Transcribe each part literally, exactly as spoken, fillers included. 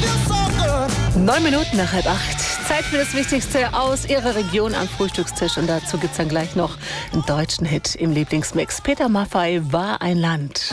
Neun Minuten nach halb acht. Zeit für das Wichtigste aus Ihrer Region am Frühstückstisch. Und dazu gibt es dann gleich noch einen deutschen Hit im Lieblingsmix. Peter Maffay, War ein Land.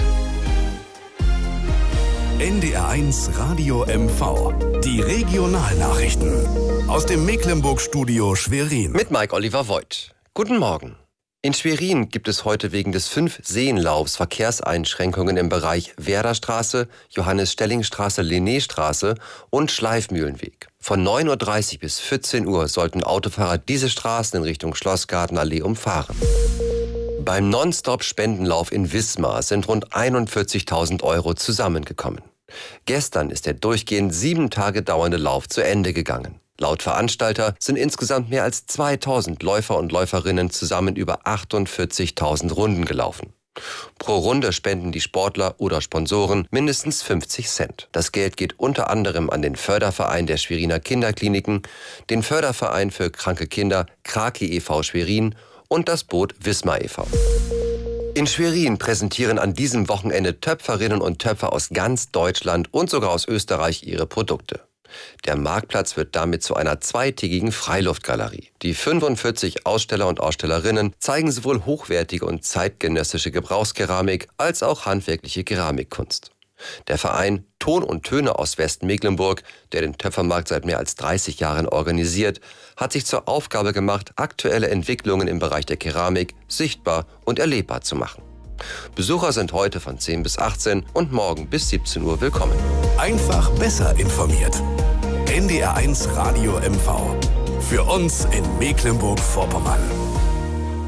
N D R eins Radio M V. Die Regionalnachrichten. Aus dem Mecklenburg-Studio Schwerin. Mit Mike Oliver Voigt. Guten Morgen. In Schwerin gibt es heute wegen des Fünf-Seenlaufs Verkehrseinschränkungen im Bereich Werderstraße, Johannes-Stelling-Straße, Linnéstraße und Schleifmühlenweg. Von neun Uhr dreißig bis vierzehn Uhr sollten Autofahrer diese Straßen in Richtung Schlossgartenallee umfahren. Beim Non-Stop-Spendenlauf in Wismar sind rund einundvierzigtausend Euro zusammengekommen. Gestern ist der durchgehend sieben Tage dauernde Lauf zu Ende gegangen. Laut Veranstalter sind insgesamt mehr als zweitausend Läufer und Läuferinnen zusammen über achtundvierzigtausend Runden gelaufen. Pro Runde spenden die Sportler oder Sponsoren mindestens fünfzig Cent. Das Geld geht unter anderem an den Förderverein der Schweriner Kinderkliniken, den Förderverein für kranke Kinder Kraki e V Schwerin und das Boot Wismar e V In Schwerin präsentieren an diesem Wochenende Töpferinnen und Töpfer aus ganz Deutschland und sogar aus Österreich ihre Produkte. Der Marktplatz wird damit zu einer zweitägigen Freiluftgalerie. Die fünfundvierzig Aussteller und Ausstellerinnen zeigen sowohl hochwertige und zeitgenössische Gebrauchskeramik als auch handwerkliche Keramikkunst. Der Verein Ton und Töne aus Westmecklenburg, der den Töpfermarkt seit mehr als dreißig Jahren organisiert, hat sich zur Aufgabe gemacht, aktuelle Entwicklungen im Bereich der Keramik sichtbar und erlebbar zu machen. Besucher sind heute von zehn bis achtzehn und morgen bis siebzehn Uhr willkommen. Einfach besser informiert. N D R eins Radio M V. Für uns in Mecklenburg-Vorpommern.